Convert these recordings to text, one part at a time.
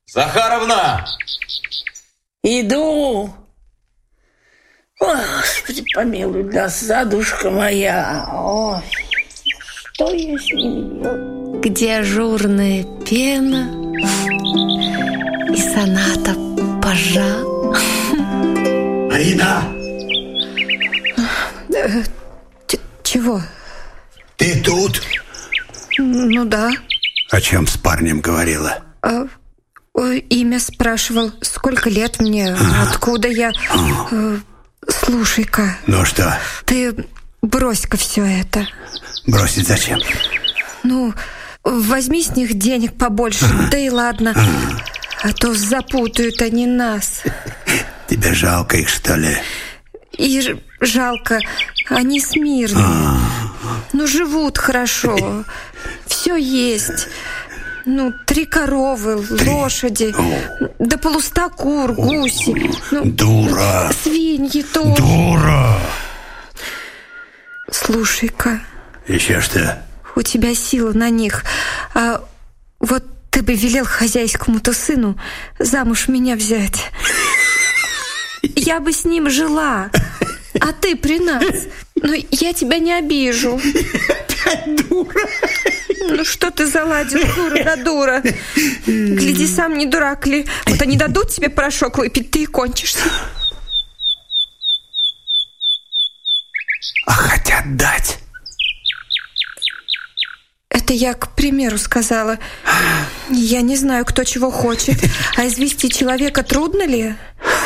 Захаровна! Иду. Господи, помилуй, досадушка моя. Ой, что я с ним делаю? Где ажурная пена и соната пажа. Марина! Чего? Ты тут? Ну да. О чем с парнем говорила? Имя спрашивал, сколько лет мне, откуда я. Слушай-ка. Ну что? Ты брось-ка все это. Бросить зачем? Ну, возьми с них денег побольше, да и ладно. А то запутают они нас. Тебе жалко их, что ли? И жалко, они смирные. Ну, живут хорошо. Все есть. Ну, 3 коровы, лошади, да 100 кур, гуси. Ну, дура! Свиньи тоже. Дура! Слушай-ка. Еще что? У тебя сила на них. А вот ты бы велел хозяйскому-то сыну замуж меня взять. Я бы с ним жила, а ты при нас. Но я тебя не обижу. Опять дура! Ну что ты заладил, дура да дура. Гляди, сам не дурак ли. Вот они дадут тебе порошок выпить, ты и кончишься. А хотят дать? Это я, к примеру, сказала. Я не знаю, кто чего хочет. А извести человека трудно ли?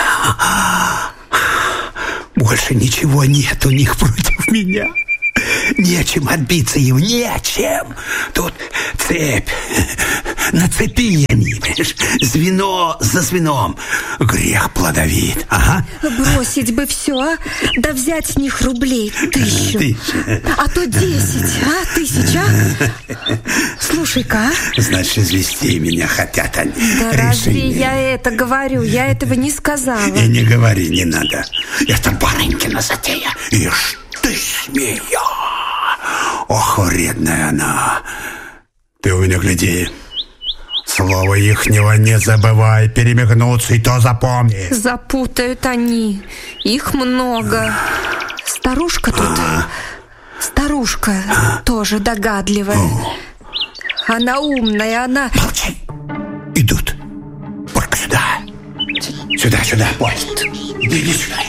Больше ничего нет у них против меня. Нечем отбиться им, нечем. Тут цепь на цепи они, понимаешь? Звено за звеном. Грех плодовит. Ага. Бросить бы все, а? Да взять с них рублей 1000. А то 10, тысяча. Слушай-ка. Значит, извести меня хотят они. Да разве я это говорю? Я этого не сказала. И не говори, не надо. Это барынькина затея. Ишь ты, змея. Ох, вредная она. Ты у меня гляди. Слово ихнего не забывай, перемигнуться и то запомни. Запутают они. Их много. Старушка тут. Старушка тоже догадливая. Она умная, она... Молчи. Идут. Только сюда. Сюда, поезд. Иди сюда.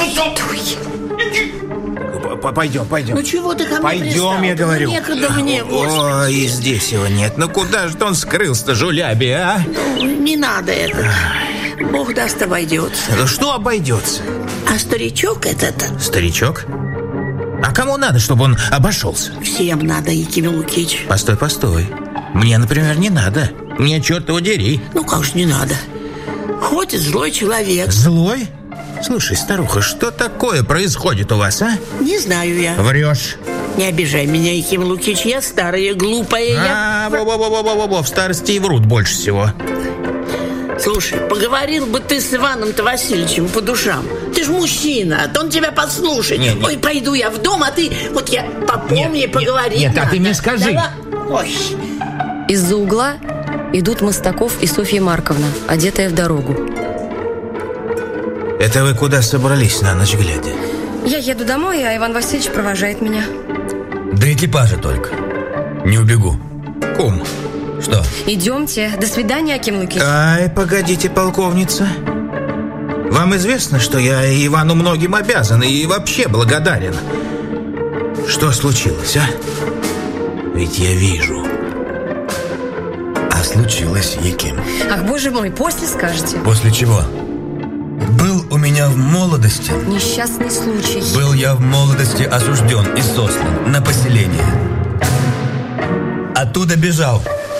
Пойдем. Ну чего ты ко мне Пойдем, пристал? я говорю. Некогда мне. Ой, и здесь его нет. Ну куда же он скрылся-то, жуляби, а? Ну, не надо это. Бог даст, обойдется. Да что обойдется? А старичок этот... Старичок? А кому надо, чтобы он обошелся? Всем надо, Яким Лукич. Постой. Мне, например, не надо. Мне, черт его дери. Ну как же не надо? Ходит злой человек. Злой? Слушай, старуха, что такое происходит у вас, а? Не знаю я. Врешь. Не обижай меня, Яким Лукич, я старая, глупая. Во, в старости и врут больше всего. Слушай, поговорил бы ты с Иваном-то Васильевичем по душам. Ты ж мужчина, то он тебя послушает. Нет. Ой, пойду я в дом, а ты... Вот я попомни, поговори. Нет, а ты мне скажи. Давай. Ой. Из-за угла идут Мостаков и Софья Марковна, одетая в дорогу. Это вы куда собрались на ночь глядя? Я еду домой, а Иван Васильевич провожает меня. До экипажа только. Не убегу. Кум. Что? Идемте. До свидания, Аким Лукич. Ай, погодите, полковница. Вам известно, что я Ивану многим обязан и вообще благодарен. Что случилось, а? Ведь я вижу. А случилось, Яким. Ах, боже мой, после скажете. После чего? Был у меня в молодости. Несчастный случай. Был я в молодости осужден и сослан на поселение. Оттуда бежал.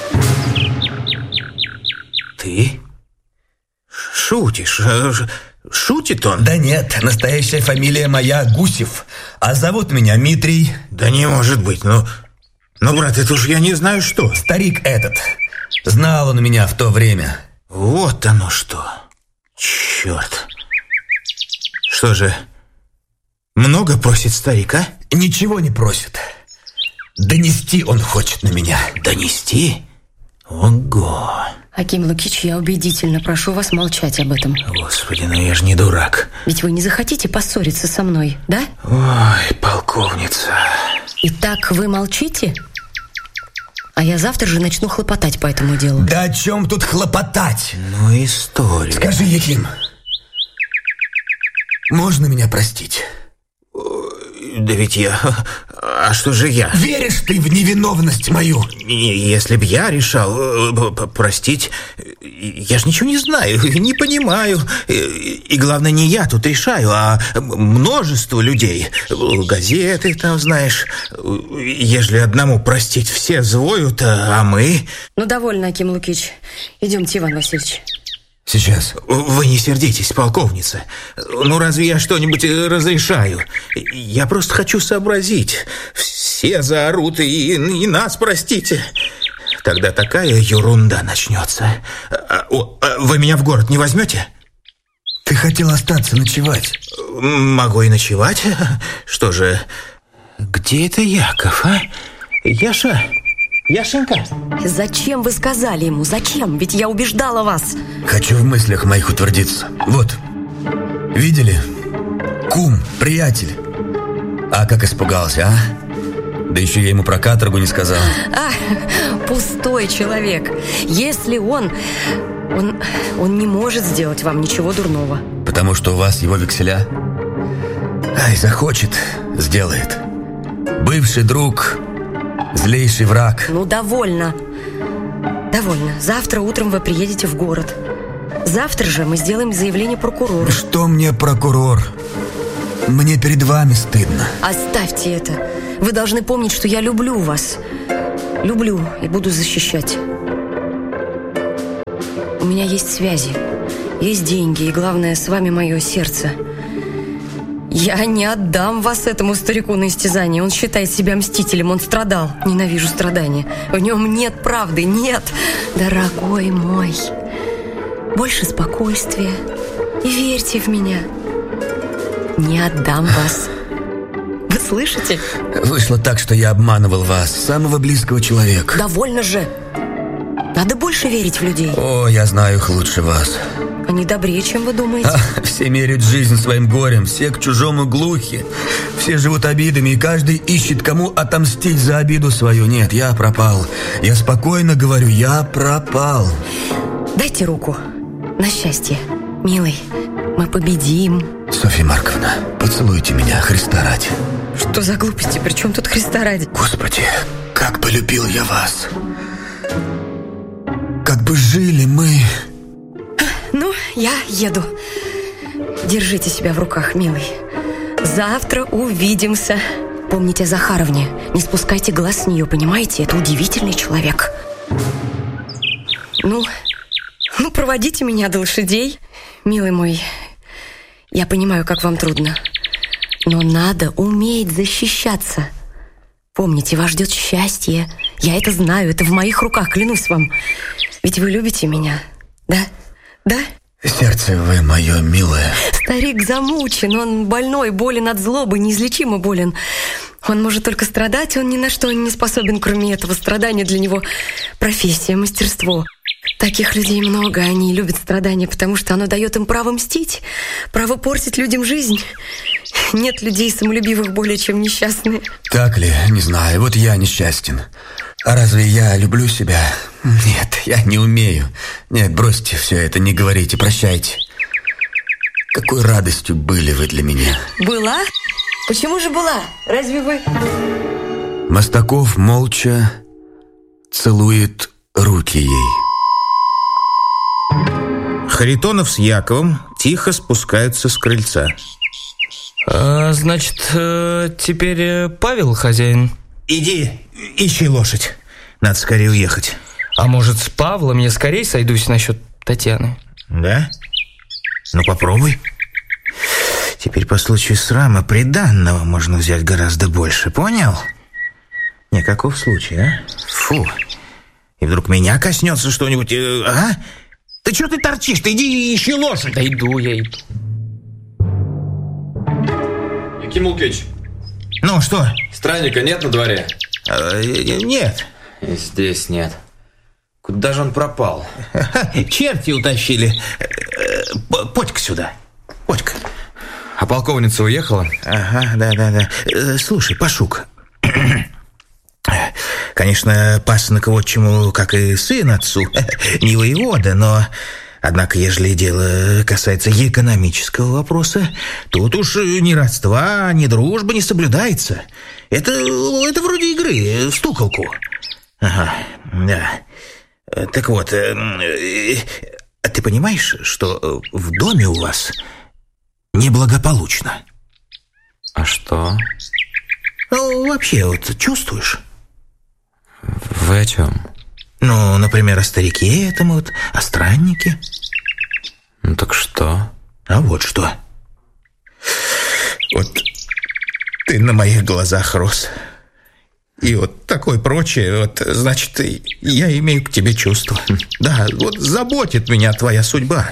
Ты? Шутишь? Шутит он? Да нет, настоящая фамилия моя Гусев. А зовут меня Митрий. Да не может быть, ну, брат, это уж я не знаю что. Старик этот. Знал он меня в то время. Вот оно что. Черт. Что же, много просит старик, а? Ничего не просит. Донести он хочет на меня. Донести? Ого. Аким Лукич, я убедительно прошу вас молчать об этом. Господи, ну я же не дурак. Ведь вы не захотите поссориться со мной, да? Ой, полковница. Итак, вы молчите? А я завтра же начну хлопотать по этому делу. Да о чем тут хлопотать? Ну, история. Скажи, Яким, можно меня простить? Да ведь я... А что же я? Веришь ты в невиновность мою? Если б я решал простить, я ж ничего не знаю, не понимаю. И главное, не я тут решаю, а множество людей. Газеты там, знаешь. Ежели одному простить, все взвоют, а мы... Ну, довольно, Аким Лукич. Идемте, Иван Васильевич. Сейчас. Вы не сердитесь, полковница. Ну, разве я что-нибудь разрешаю? Я просто хочу сообразить. Все заорут, и нас простите. Тогда такая ерунда начнется. Вы меня в город не возьмете? Ты хотел остаться ночевать. Могу и ночевать. Что же, где это Яков, а? Яшенька? Зачем вы сказали ему? Зачем? Ведь я убеждала вас. Хочу в мыслях моих утвердиться. Вот. Видели? Кум, приятель. А как испугался, а? Да еще я ему про каторгу не сказал. Пустой человек. Если он не может сделать вам ничего дурного. Потому что у вас его векселя? Ай, захочет, сделает. Бывший друг... Злейший враг. Ну, довольно. Довольно. Завтра утром вы приедете в город. Завтра же мы сделаем заявление прокурору. Что мне прокурор? Мне перед вами стыдно. Оставьте это. Вы должны помнить, что я люблю вас. Люблю и буду защищать. У меня есть связи, есть деньги, и главное, с вами мое сердце. Я не отдам вас этому старику на истязание. Он считает себя мстителем, он страдал. Ненавижу страдания. В нем нет правды, нет. Дорогой мой, больше спокойствия. И верьте в меня. Не отдам вас. Вы слышите? Вышло так, что я обманывал вас, самого близкого человека. Довольно же. Надо больше верить в людей. О, я знаю их лучше вас. Они добрее, чем вы думаете. Все меряют жизнь своим горем, все к чужому глухи. Все живут обидами, и каждый ищет, кому отомстить за обиду свою. Нет, я пропал. Я спокойно говорю, я пропал. Дайте руку. На счастье. Милый, мы победим. Софья Марковна, поцелуйте меня, Христа ради. Что за глупости? При чем тут Христа ради? Господи, как бы любил я вас. Как бы жили мы... Ну, я еду. Держите себя в руках, милый. Завтра увидимся. Помните о Захаровне. Не спускайте глаз с нее, понимаете? Это удивительный человек. Ну, проводите меня до лошадей. Милый мой, я понимаю, как вам трудно. Но надо уметь защищаться. Помните, вас ждет счастье. Я это знаю, это в моих руках, клянусь вам. Ведь вы любите меня, да? Да? Сердце вы мое милое. Старик замучен, он больной, болен от злобы, неизлечимо болен. Он может только страдать, он ни на что не способен, кроме этого. Страдания для него профессия, мастерство. Таких людей много, они любят страдания, потому что оно дает им право мстить, право портить людям жизнь. Нет людей самолюбивых более, чем несчастные. Так ли? Не знаю, вот я несчастен. А разве я люблю себя? Нет, я не умею. Нет, бросьте все это, не говорите, прощайте. Какой радостью были вы для меня. Была? Почему же была? Разве вы... Мостаков молча целует руки ей. Харитонов с Яковом тихо спускаются с крыльца. Значит, теперь Павел хозяин? Иди, ищи лошадь. Надо скорее уехать. А может, с Павлом я скорее сойдусь насчет Татьяны? Да? Ну, попробуй. Теперь по случаю срама приданного можно взять гораздо больше, понял? Никакого случая, а? Фу. И вдруг меня коснется что-нибудь, а? Ты что ты торчишь? Ты иди ищи лошадь. Да иду, я иду. Яким Лукич, Ну, что? странника нет на дворе? Нет. И здесь нет. Куда же он пропал? Черти утащили. Подь-ка сюда. Подь-ка. А полковница уехала? Ага, да. Слушай, Пашук. Конечно, пасынок отчиму, как и сын отцу, не воевода, но... Однако, ежели дело касается экономического вопроса, тут уж ни родства, ни дружбы не соблюдается. Это вроде игры в стуколку. Ага, да. Так вот, ты понимаешь, что в доме у вас неблагополучно? А что? Ну, вообще, вот чувствуешь? Вы о чем? Ну, например, о старике этом вот, о страннике. Ну, так что? А вот что. Вот ты на моих глазах рос. И вот такое прочее, вот, значит, я имею к тебе чувство. Да, вот заботит меня твоя судьба.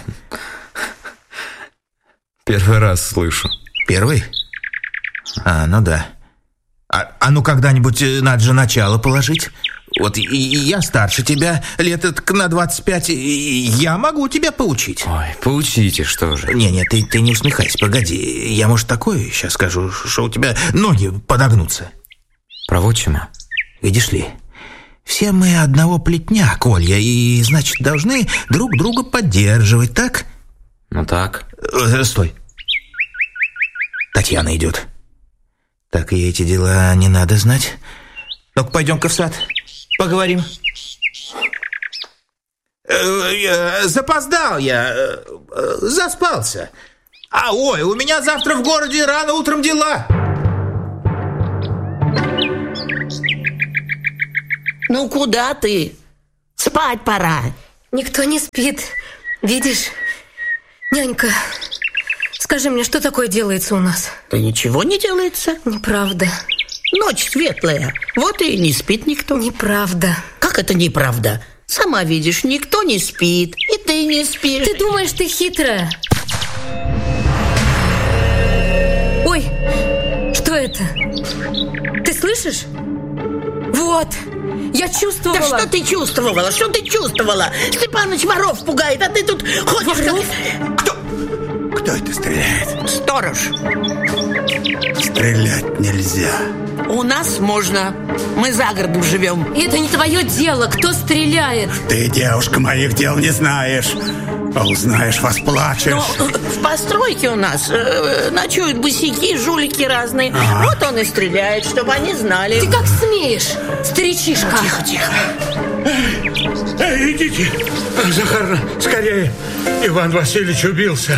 Первый раз слышу. Первый? Ну да. А ну когда-нибудь надо же начало положить. Вот и я старше тебя, лет на 25, и я могу тебя поучить. Ой, поучите, что же. Не, ты не усмехайся, погоди. Я, может, такое сейчас скажу, что у тебя ноги подогнутся. Про отчима? Видишь ли, все мы одного плетня, Колья, и, значит, должны друг друга поддерживать, так? Ну так. Стой. Татьяна идет. Так и эти дела не надо знать. Ну-ка, пойдем-ка в сад. Поговорим. Запоздал я. Заспался. Ой, у меня завтра в городе рано утром дела. Ну, куда ты? Спать пора. Никто не спит. Видишь? Нянька, скажи мне, что такое делается у нас? Да ничего не делается. Неправда. Ночь светлая, вот и не спит никто. Неправда. Как это неправда? Сама видишь, никто не спит, и ты не спишь. Ты думаешь, ты хитрая? Ой, что это? Ты слышишь? Вот, я чувствовала. Да что ты чувствовала? Что ты чувствовала? Степаныч воров пугает, а ты тут ходишь воров? как... Кто это стреляет? Сторож. Стрелять нельзя. У нас можно. Мы за городом живем. Это не твое дело, кто стреляет. Ты, девушка, моих дел не знаешь. А узнаешь, восплачешь. Но в постройке у нас ночуют босяки, жулики разные. Вот он и стреляет, чтобы они знали. Ты как смеешь, старичишка? Тихо. Идите, Захарна, скорее. Иван Васильевич убился.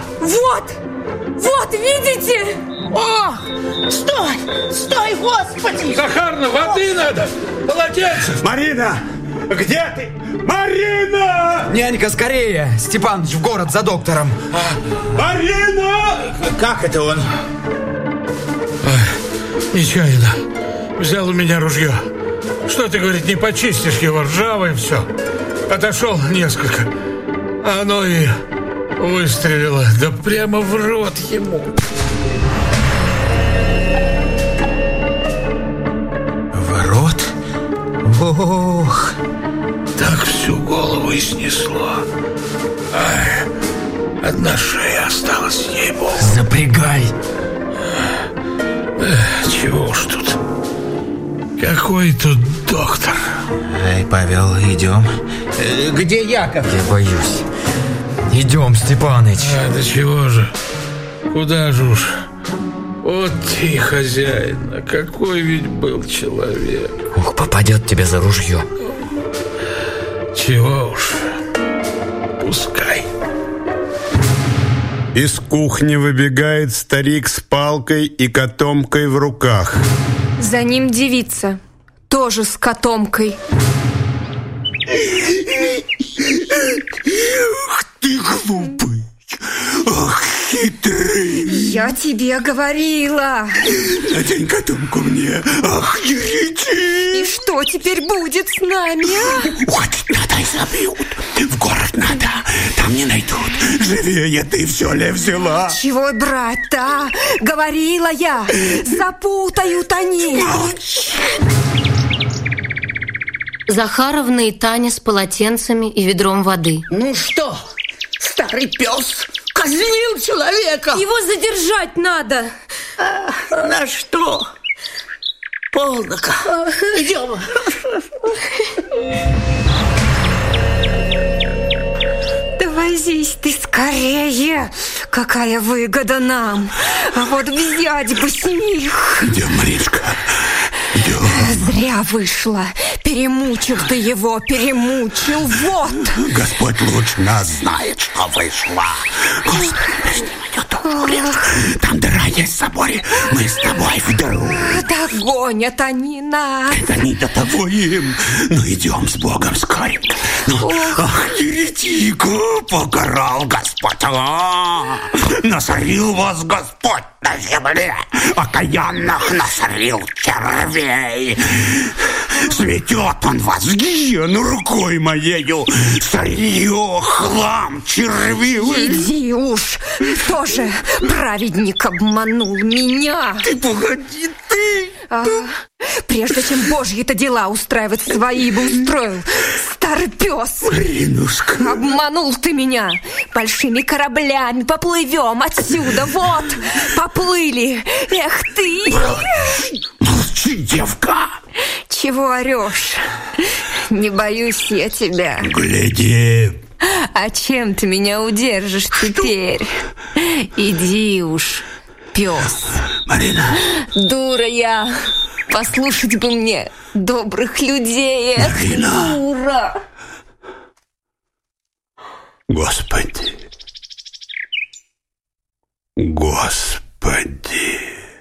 Вот, видите? О, стой, Господи! Захарна, воды надо, полотенце. Марина, где ты? Марина! Нянька, скорее! Степаныч в город за доктором. Марина! Как это он? Нечаянно. Взял у меня ружье. Что ты, говорит, не почистишь его, ржавое все. Отошел несколько. Оно и выстрелило. Да прямо в рот ему. В рот? Ох! Так всю голову и снесло. Ай, одна шея осталась, ей-богу. Запрягай! Чего уж тут. Какой тут доктор? Ай, Павел, идем. Где Яков? Я боюсь. Идем, Степаныч. Да чего же? Куда же уж? Вот ты, хозяин, а какой ведь был человек. Ух, попадет тебе за ружье. Чего уж, пускай. Из кухни выбегает старик с палкой и котомкой в руках. За ним девица, тоже с котомкой. Ах ты глупый, ах хитрый. Я тебе говорила. Надень котомку мне, ах еретик. И что теперь будет с нами, а? Уходить надо и забьют. В город надо, там не найдут. Живее ты все ли взяла? Чего брать-то, а? Говорила я, запутают они. Захаровна и Таня с полотенцами и ведром воды. Ну что, старый пес казнил человека? Его задержать надо. На что? Полнока. Идем. Да возись ты скорее. Какая выгода нам. А вот взять бы с них. Идем, Маришка. Идем. Зря вышло. Перемучил ты его, перемучил. Вот. Господь лучше нас знает, что вышло. Господи, прости меня, Маришка. Там дыра есть в соборе. Мы с тобой в дыру. Догонят они нас. Это не до того им. Ну, идем с Богом скоренько. Ну, ах, еретика, покарал Господь. Насорил вас Господь на земле. Окаянных насорил червей. Сметет он вас в гиену рукой моею. Сырье, хлам, червивый. Иди уж. Тоже праведник обманул меня. Ты погоди, ты. Прежде чем Божьи-то дела устраивать свои бы устроил. Старый пес. Маринушка. Обманул ты меня. Большими кораблями поплывем отсюда. Вот, поплыли. Эх ты. Молчи, девка. Чего орешь? Не боюсь я тебя. Гляди. А чем ты меня удержишь теперь? Иди уж, пес. Марина. Дура я. Послушать бы мне добрых людей. Эх, Марина. дура. Господи. Господи.